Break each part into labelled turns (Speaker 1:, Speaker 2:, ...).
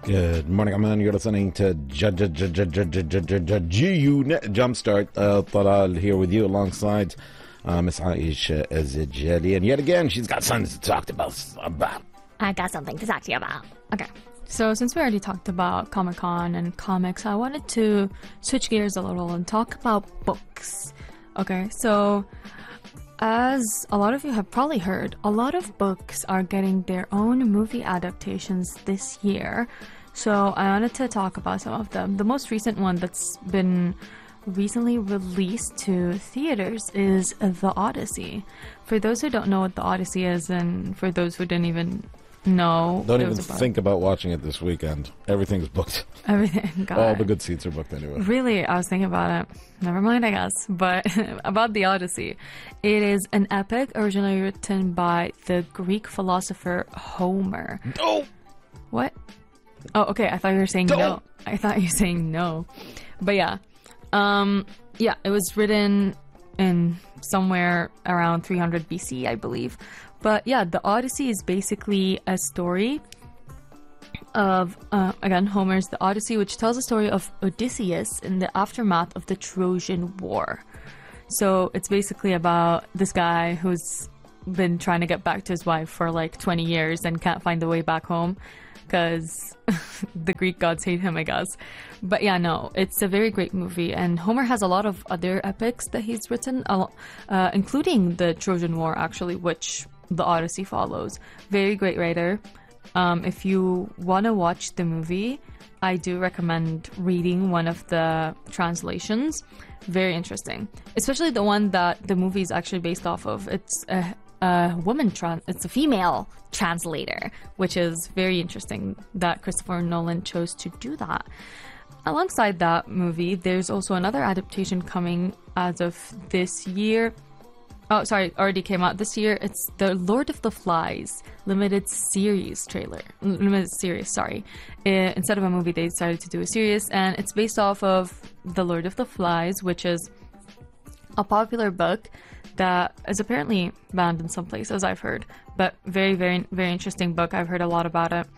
Speaker 1: Good morning, man. You're listening to GU Jumpstart. Thought I'd here with you alongside Miss Aisha Ezejeli. And yet again, she's got something to talk about.
Speaker 2: I got something to talk to you about. Okay.
Speaker 3: So since we already talked about Comic-Con and comics, I wanted to switch gears a little and talk about books. Okay, so as a lot of you have probably heard, a lot of books are getting their own movie adaptations this year. So I wanted to talk about some of them. The most recent one that's been recently released to theaters is The Odyssey. For those who don't know what The Odyssey is, and for those who didn't even know...
Speaker 1: Don't even think about watching it this weekend. Everything's booked.
Speaker 3: Everything, got
Speaker 1: All
Speaker 3: it.
Speaker 1: the good seats are booked anyway.
Speaker 3: Really, I was thinking about it. Never mind, I guess. But about The Odyssey. It is an epic originally written by the Greek philosopher Homer.
Speaker 1: Oh!
Speaker 3: What? Oh, okay. I thought you were saying
Speaker 1: Don't.
Speaker 3: no. I thought you were saying no. But yeah. Yeah, it was written in somewhere around 300 BC, I believe. But yeah, The Odyssey is basically a story of, again, Homer's The Odyssey, which tells the story of Odysseus in the aftermath of the Trojan War. So it's basically about this guy who's been trying to get back to his wife for like 20 years and can't find the way back home because the Greek gods hate him, I guess. But yeah, no, it's a very great movie. And Homer has a lot of other epics that he's written, including the Trojan War, actually, which The Odyssey follows. Very great writer. If you want to watch the movie, I do recommend reading one of the translations. Very interesting. Especially the one that the movie is actually based off of. It's a woman, it's a female translator, which is very interesting that Christopher Nolan chose to do that. Alongside that movie, there's also another adaptation coming as of this year. Oh, sorry, already came out this year. It's the Lord of the Flies limited series. Instead of a movie, they decided to do a series, and it's based off of The Lord of the Flies, which is a popular book that is apparently banned in some places, I've heard. But very, very, very interesting book. I've heard a lot about it.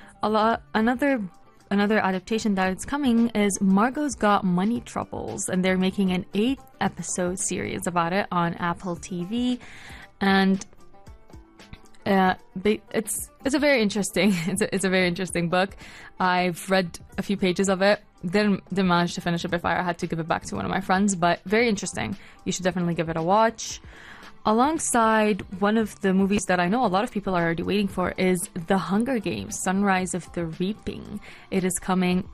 Speaker 3: Another adaptation that is coming is Margot's Got Money Troubles, and they're making an 8-episode series about it on Apple TV, and it's a very interesting it's a very interesting book. I've read a few pages of it. Didn't manage to finish it before I had to give it back to one of my friends, but very interesting. You should definitely give it a watch. Alongside one of the movies that I know a lot of people are already waiting for is The Hunger Games: Sunrise of the Reaping. It is coming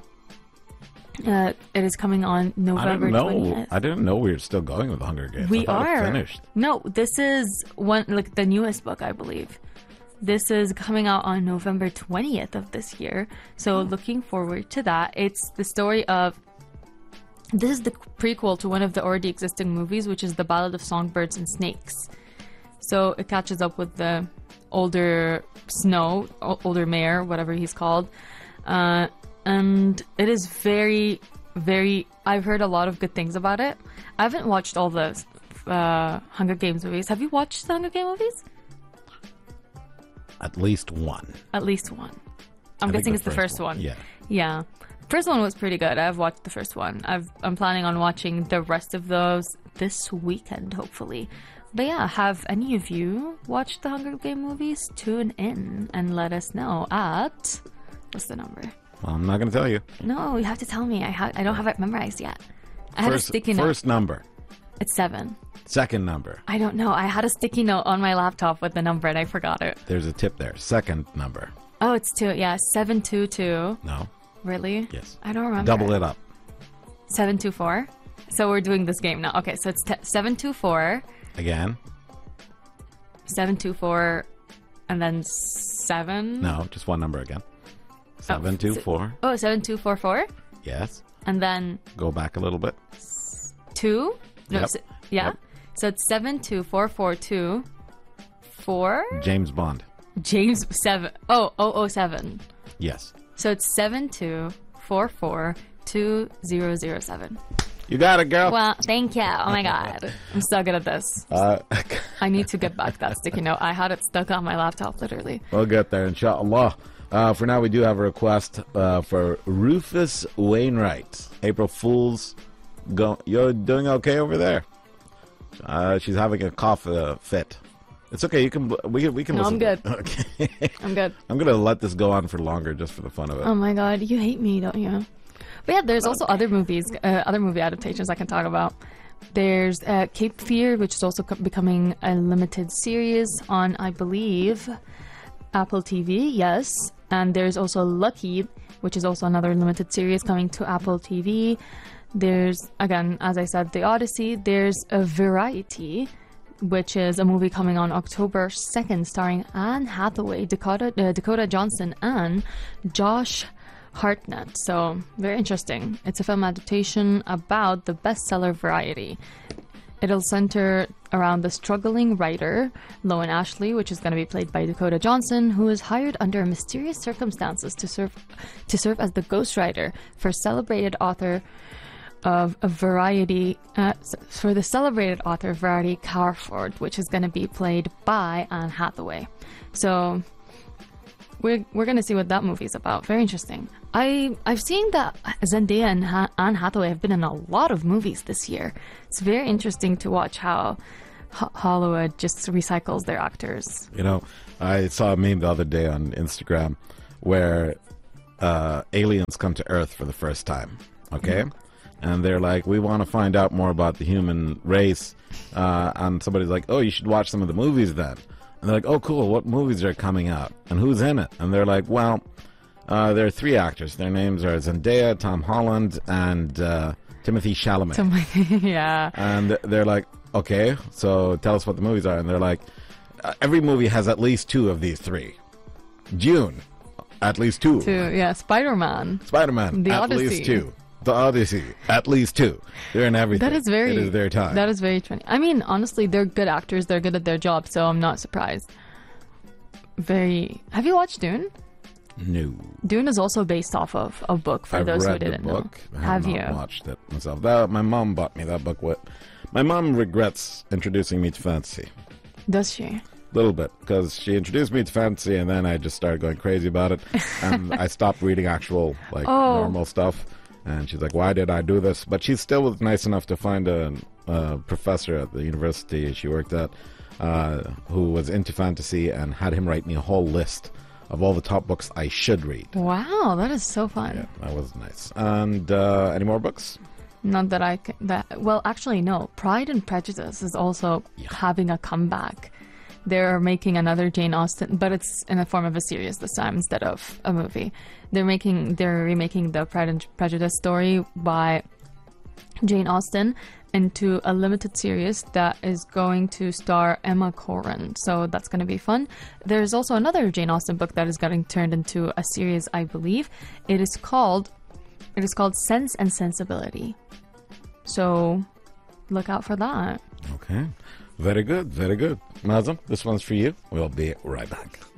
Speaker 3: on November 20th.
Speaker 1: I didn't know we were still going with The Hunger Games.
Speaker 3: We
Speaker 1: I thought
Speaker 3: are.
Speaker 1: it finished.
Speaker 3: No, this is one, like the newest book, I believe. This is coming out on November 20th of this year. So looking forward to that. It's the story of... This is the prequel to one of the already existing movies, which is The Ballad of Songbirds and Snakes. So it catches up with the older mayor, whatever he's called. And it is very, very... I've heard a lot of good things about it. I haven't watched all the Hunger Games movies. Have you watched the Hunger Games movies?
Speaker 1: At least one.
Speaker 3: At least one. I'm guessing it's the first one.
Speaker 1: Yeah.
Speaker 3: Yeah. First one was pretty good. I've watched the first one. I'm planning on watching the rest of those this weekend, hopefully. But yeah, have any of you watched the Hunger Games movies? Tune in and let us know at... What's the number?
Speaker 1: Well, I'm not going to tell you.
Speaker 3: No, you have to tell me. I don't have it memorized yet. I had a sticky note.
Speaker 1: First number.
Speaker 3: It's 7.
Speaker 1: Second number.
Speaker 3: I don't know. I had a sticky note on my laptop with the number and I forgot it.
Speaker 1: There's a tip there. Second number.
Speaker 3: Oh, it's 2. Yeah, 722.
Speaker 1: No.
Speaker 3: Really?
Speaker 1: Yes.
Speaker 3: I don't remember.
Speaker 1: Double it up.
Speaker 3: 724. So we're doing this game now. Okay, so it's 724.
Speaker 1: Again.
Speaker 3: 724 and then 7.
Speaker 1: No, just one number again. 724.
Speaker 3: Oh, 7244.
Speaker 1: Yes.
Speaker 3: And then
Speaker 1: Go back a little bit.
Speaker 3: 2. No,
Speaker 1: Yep.
Speaker 3: yeah.
Speaker 1: Yep.
Speaker 3: So it's 72442 4.
Speaker 1: James Bond.
Speaker 3: James 7. Oh, 007.
Speaker 1: Yes.
Speaker 3: So it's 72442007.
Speaker 1: You got it, girl.
Speaker 3: Well, thank you. Oh my god. I'm so good at this. I need to get back that sticky note. I had it stuck on my laptop, literally.
Speaker 1: We'll get there, inshallah. For now, we do have a request for Rufus Wainwright. April Fool's. You're doing okay over there? She's having a cough fit. It's okay. We can.
Speaker 3: No,
Speaker 1: listen
Speaker 3: I'm good.
Speaker 1: Okay.
Speaker 3: I'm good.
Speaker 1: I'm gonna let this go on for longer, just for the fun of it.
Speaker 3: Oh my god, you hate me, don't you? But yeah, there's also other movie adaptations I can talk about. There's Cape Fear, which is also becoming a limited series on, I believe, Apple TV. Yes, and there's also Lucky, which is also another limited series coming to Apple TV. There's, again, as I said, The Odyssey. There's a Variety, which is a movie coming on October 2nd, starring Anne Hathaway, Dakota Johnson, and Josh Hartnett. So, very interesting. It's a film adaptation about the bestseller Variety. It'll center around the struggling writer, Loan Ashley, which is going to be played by Dakota Johnson, who is hired under mysterious circumstances to serve as the ghostwriter for celebrated author of a Variety, for the celebrated author Variety Carford, which is going to be played by Anne Hathaway. So we're going to see what that movie is about. Very interesting. I've seen that Zendaya and Anne Hathaway have been in a lot of movies this year. It's very interesting to watch how Hollywood just recycles their actors.
Speaker 1: You know, I saw a meme the other day on Instagram where aliens come to Earth for the first time. Okay. Mm-hmm. And they're like, we want to find out more about the human race. And somebody's like, oh, you should watch some of the movies then. And they're like, oh, cool. What movies are coming out? And who's in it? And they're like, well, there are 3 actors. Their names are Zendaya, Tom Holland, and Timothy Chalamet.
Speaker 3: Yeah.
Speaker 1: And they're like, okay, so tell us what the movies are. And they're like, every movie has at least 2 of these 3. Dune, at least 2.
Speaker 3: Yeah, Spider-Man. The
Speaker 1: at
Speaker 3: Odyssey.
Speaker 1: least 2. The Odyssey, at least 2. They're in everything.
Speaker 3: That is very.
Speaker 1: It is their time.
Speaker 3: That is very funny. I mean, honestly, they're good actors. They're good at their job, so I'm not surprised. Have you watched Dune?
Speaker 1: No.
Speaker 3: Dune is also based off of a book. For
Speaker 1: I've
Speaker 3: those who
Speaker 1: read
Speaker 3: didn't
Speaker 1: the book.
Speaker 3: know,
Speaker 1: I have
Speaker 3: you
Speaker 1: not watched it myself? My mom bought me that book. My mom regrets introducing me to fantasy.
Speaker 3: Does she?
Speaker 1: Little bit, because she introduced me to fantasy, and then I just started going crazy about it, and I stopped reading actual normal stuff. And she's like, why did I do this? But she still was nice enough to find a professor at the university she worked at who was into fantasy and had him write me a whole list of all the top books I should read.
Speaker 3: Wow, that is so fun.
Speaker 1: Yeah, that was nice. And any more books?
Speaker 3: Not that I can... Well, actually, no. Pride and Prejudice is also having a comeback. They're making another Jane Austen, but it's in the form of a series this time instead of a movie. They're remaking the Pride and Prejudice story by Jane Austen into a limited series that is going to star Emma Corrin. So that's going to be fun. There's also another Jane Austen book that is getting turned into a series, I believe. It is called Sense and Sensibility. So look out for that.
Speaker 1: Okay. Very good, very good. Mazam, this one's for you. We'll be right back.